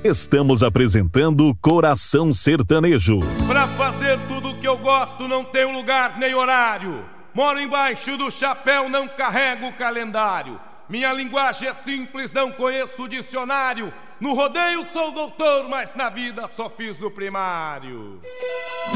Estamos apresentando Coração Sertanejo. Pra fazer tudo que eu gosto não tem lugar nem horário. Moro embaixo do chapéu, não carrego o calendário. Minha linguagem é simples, não conheço o dicionário. No rodeio sou doutor, mas na vida só fiz o primário.